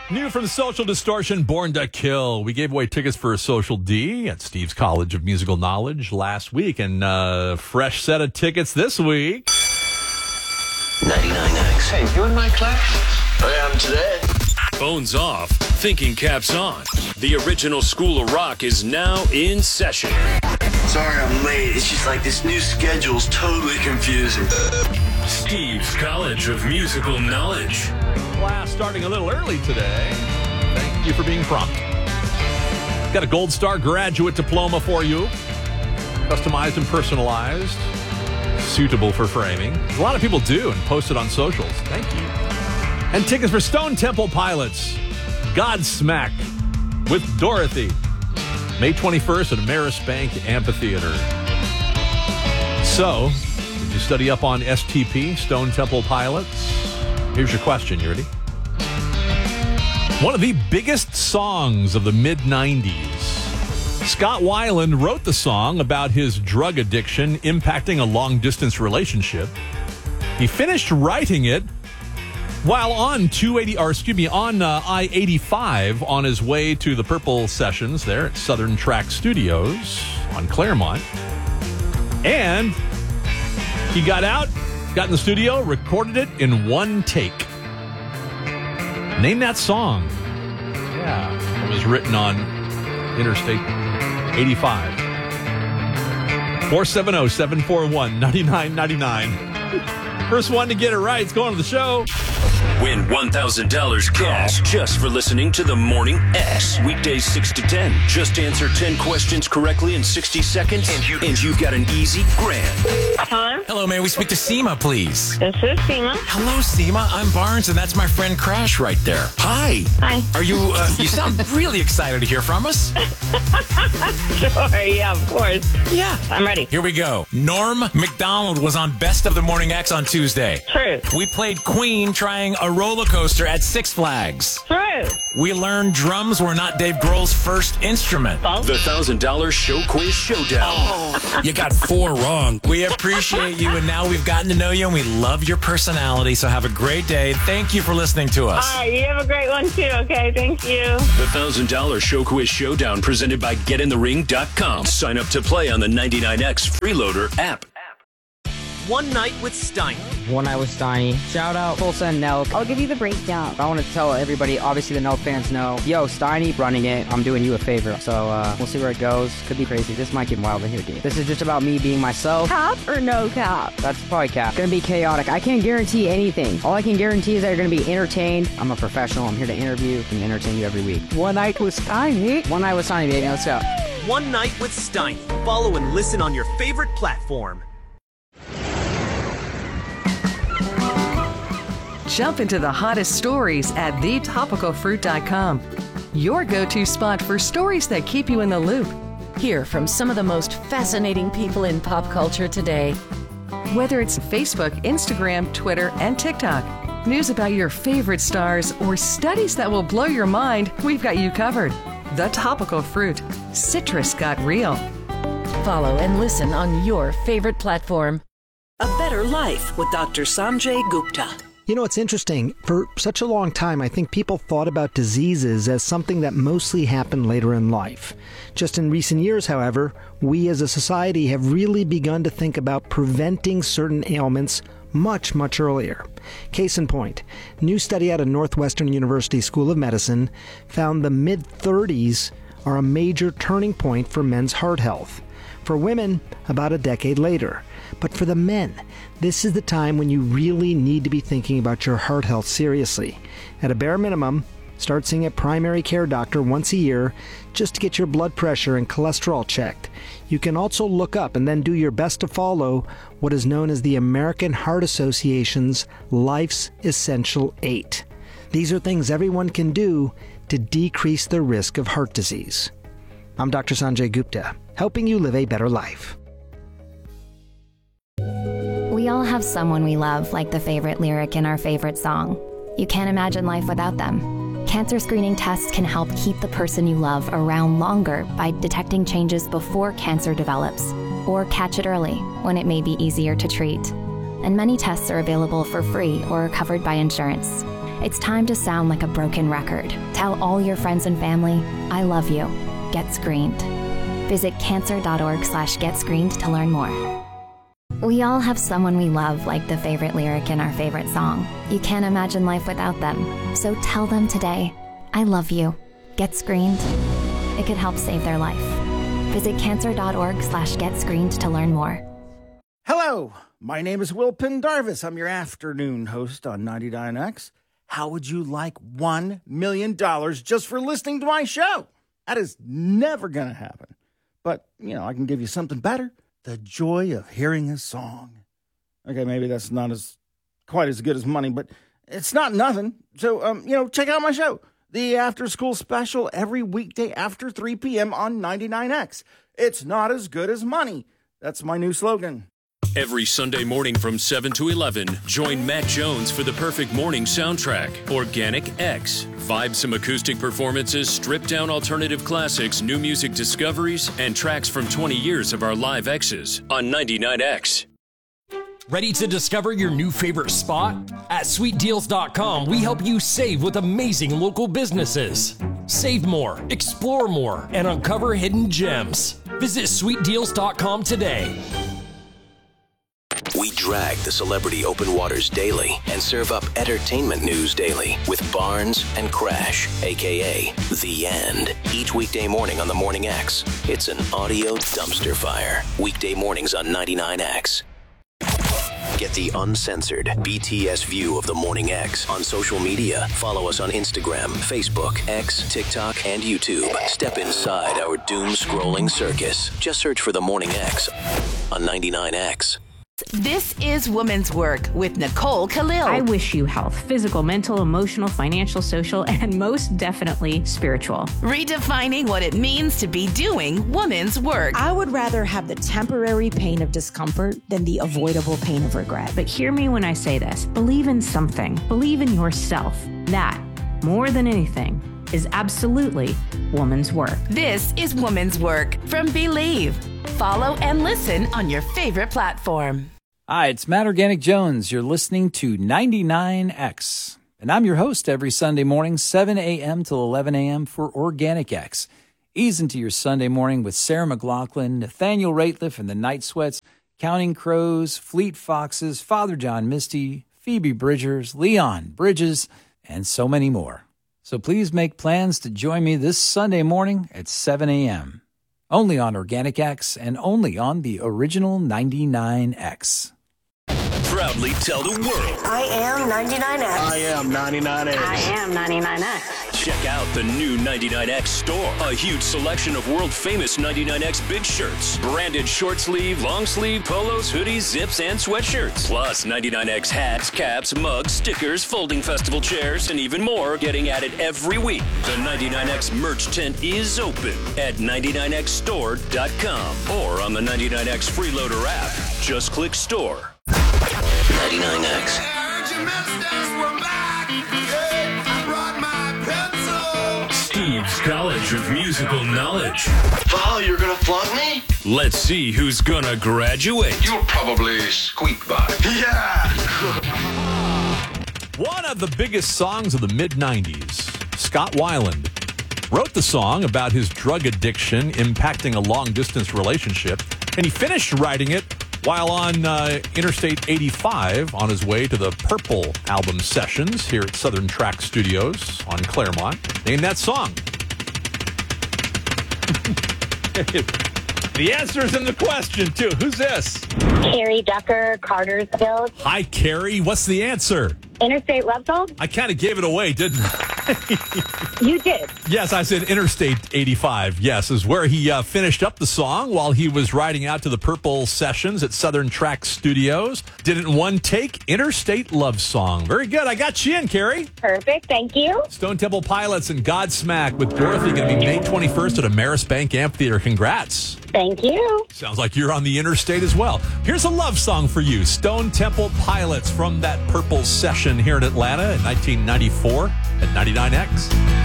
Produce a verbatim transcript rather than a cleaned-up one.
New from Social Distortion, Born to Kill. We gave away tickets for Social D at Steve's College of Musical Knowledge last week, and uh fresh set of tickets this week. ninety-nine X. Hey, you in my class? I am today. Phones off, thinking caps on. The original School of Rock is now in session. Sorry I'm late. It's just like this new schedule's totally confusing. Steve's College of Musical Knowledge. Class starting a little early today. Thank you for being prompt. Got a Gold Star graduate diploma for you. Customized and personalized. Suitable for framing. A lot of people do and post it on socials. Thank you. And tickets for Stone Temple Pilots. Godsmack with Dorothy. May twenty-first at Ameris Bank Amphitheater. So, did you study up on S T P, Stone Temple Pilots? Here's your question. You ready? One of the biggest songs of the mid nineties. Scott Weiland wrote the song about his drug addiction impacting a long-distance relationship. He finished writing it while on two eighty, or excuse me, on uh, I eighty-five on his way to the Purple Sessions there at Southern Track Studios on Claremont. And he got out, got in the studio, recorded it in one take. Name that song. Yeah, it was written on Interstate eighty-five. four seven zero, seven four one, nine nine nine nine. First one to get it right is going to the show. Win one thousand dollars cash just for listening to the Morning X. Weekdays six to ten. Just answer ten questions correctly in sixty seconds, and you, and you got an easy grand. Hello? Hello, may we speak to Seema, please? This is Seema. Hello, Seema. I'm Barnes, and that's my friend Crash right there. Hi. Hi. Are you, uh, you sound really excited to hear from us. Sure, yeah, of course. Yeah. I'm ready. Here we go. Norm Macdonald was on Best of the Morning X on Tuesday. True. We played Queen trying a roller coaster at Six Flags. True. We learned drums were not Dave Grohl's first instrument. False. The one thousand dollars Show Quiz Showdown. Oh, you got four wrong. We appreciate you, and now we've gotten to know you, and we love your personality, so have a great day. Thank you for listening to us. All right, you have a great one, too, okay? Thank you. The one thousand dollars Show Quiz Showdown presented by get in the ring dot com. Sign up to play on the ninety-nine X Freeloader app. One Night with Steiny. One Night with Steiny. Shout out Tulsa and Nelk. I'll give you the breakdown. I want to tell everybody, obviously the Nelk fans know, yo, Steiny running it. I'm doing you a favor. So uh, we'll see where it goes. Could be crazy. This might get wild in here, dude. This is just about me being myself. Cap or no cap? That's probably cap. It's going to be chaotic. I can't guarantee anything. All I can guarantee is that you're going to be entertained. I'm a professional. I'm here to interview and entertain you every week. One Night with Steiny. One Night with Steiny, baby. Let's go. One Night with Steiny. Follow and listen on your favorite platform. Jump into the hottest stories at the topical fruit dot com. Your go-to spot for stories that keep you in the loop. Hear from some of the most fascinating people in pop culture today. Whether it's Facebook, Instagram, Twitter, and TikTok, news about your favorite stars, or studies that will blow your mind, we've got you covered. The Topical Fruit. Citrus got real. Follow and listen on your favorite platform. A Better Life with Doctor Sanjay Gupta. You know, it's interesting. For such a long time, I think people thought about diseases as something that mostly happened later in life. Just in recent years, however, we as a society have really begun to think about preventing certain ailments much, much earlier. Case in point, new study out of Northwestern University School of Medicine found the mid-thirties are a major turning point for men's heart health. For women, about a decade later. But for the men, this is the time when you really need to be thinking about your heart health seriously. At a bare minimum, start seeing a primary care doctor once a year just to get your blood pressure and cholesterol checked. You can also look up and then do your best to follow what is known as the American Heart Association's Life's Essential Eight. These are things everyone can do to decrease the risk of heart disease. I'm Doctor Sanjay Gupta, helping you live a better life. We all have someone we love, like the favorite lyric in our favorite song. You can't imagine life without them. Cancer screening tests can help keep the person you love around longer by detecting changes before cancer develops, or catch it early when it may be easier to treat. And many tests are available for free or covered by insurance. It's time to sound like a broken record. Tell all your friends and family, I love you. Get screened. Visit cancer.org slash get screened to learn more. We all have someone we love, like the favorite lyric in our favorite song. You can't imagine life without them. So tell them today, I love you. Get screened. It could help save their life. Visit cancer.org slash get screened to learn more. Hello, my name is Will Pendarvis. I'm your afternoon host on ninety-nine X. How would you like one million dollars just for listening to my show? That is never going to happen. But, you know, I can give you something better. The joy of hearing a song. Okay, maybe that's not as quite as good as money, but it's not nothing. So, um, you know, check out my show, the After School Special, every weekday after three p.m. on ninety-nine X. It's not as good as money. That's my new slogan. Every Sunday morning from seven to eleven, join Matt Jones for the perfect morning soundtrack, Organic X. Vibe some acoustic performances, stripped down alternative classics, new music discoveries, and tracks from twenty years of our live X's on ninety-nine X. Ready to discover your new favorite spot? At sweet deals dot com, we help you save with amazing local businesses. Save more, explore more, and uncover hidden gems. Visit sweet deals dot com today. We drag the celebrity open waters daily and serve up entertainment news daily with Barnes and Crash, a k a. The End. Each weekday morning on the Morning X, it's an audio dumpster fire. Weekday mornings on ninety-nine X. Get the uncensored B T S view of the Morning X on social media. Follow us on Instagram, Facebook, X, TikTok, and YouTube. Step inside our doom-scrolling circus. Just search for the Morning X on ninety-nine X. This is Woman's Work with Nicole Khalil. I wish you health, physical, mental, emotional, financial, social, and most definitely spiritual. Redefining what it means to be doing woman's work. I would rather have the temporary pain of discomfort than the avoidable pain of regret. But hear me when I say this. Believe in something. Believe in yourself. That, more than anything, is absolutely woman's work. This is Woman's Work from Believe. Follow and listen on your favorite platform. Hi, it's Matt Organic Jones. You're listening to ninety-nine X. And I'm your host every Sunday morning, seven a.m. till eleven a.m. for Organic X. Ease into your Sunday morning with Sarah McLachlan, Nathaniel Rateliff and the Night Sweats, Counting Crows, Fleet Foxes, Father John Misty, Phoebe Bridgers, Leon Bridges, and so many more. So please make plans to join me this Sunday morning at seven a.m. Only on Organic X and only on the original ninety-nine X. Proudly tell the world. I am ninety-nine X. I am ninety-nine X. I am ninety-nine X. Check out the new ninety-nine X store. A huge selection of world-famous ninety-nine X big shirts. Branded short sleeve, long sleeve, polos, hoodies, zips, and sweatshirts. Plus ninety-nine X hats, caps, mugs, stickers, folding festival chairs, and even more getting added every week. The ninety-nine X merch tent is open at ninety-nine X store dot com or on the ninety-nine X Freeloader app. Just click store. ninety-nine X. Steve's College of Musical Knowledge. Val, you're gonna flunk me? Let's see who's gonna graduate. You'll probably squeak by. Yeah! One of the biggest songs of the mid nineties, Scott Weiland, wrote the song about his drug addiction impacting a long-distance relationship, and he finished writing it while on uh, Interstate eighty-five on his way to the Purple album sessions here at Southern Track Studios on Claremont. Name that song. The answer's in the question, too. Who's this? Carrie Ducker, Cartersville. Hi, Carrie. What's the answer? Interstate Love Song? I kind of gave it away, didn't I? You did. Yes, I said Interstate eighty-five. Yes, is where he uh, finished up the song while he was riding out to the Purple sessions at Southern Track Studios. Did it in one take. Interstate Love Song. Very good. I got you in, Carrie. Perfect. Thank you. Stone Temple Pilots and Godsmack with Dorothy going to be May twenty-first at Ameris Bank Amphitheater. Congrats. Thank you. Sounds like you're on the interstate as well. Here's a love song for you. Stone Temple Pilots from that Purple session here in Atlanta in nineteen ninety-four at ninety-nine X.